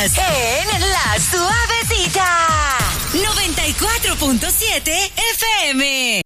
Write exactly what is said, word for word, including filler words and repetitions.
Estás en La Suavecita. noventa y cuatro punto siete F M.